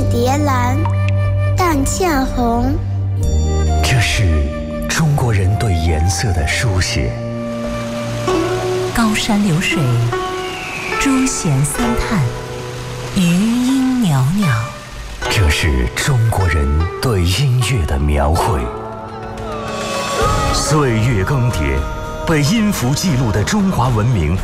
蝶蓝，淡茜红。 这是中国人对颜色的书写。 高山流水，朱弦三叹，余音袅袅。 这是中国人对音乐的描绘。岁月更迭，被音符记录的中华文明